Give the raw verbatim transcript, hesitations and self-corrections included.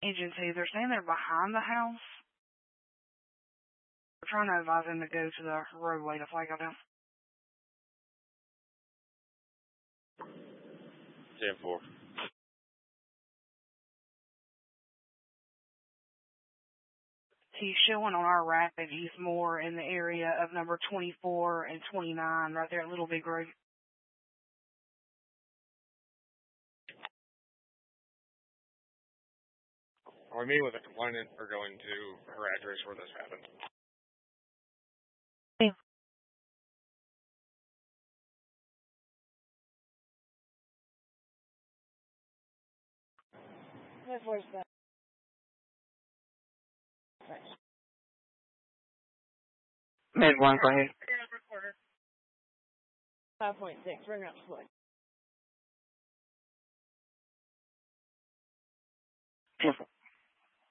agency. They're saying they're behind the house. We're trying to advise them to go to the roadway to flag out down. ten four. He's showing on our rapid. He's more in the area of number twenty-four and twenty-nine, right there at Little Big Road. Are we meeting with a complainant or going to her address where this happened? Yeah. Where's that? Mid one, go ahead. five point six, bring up the play.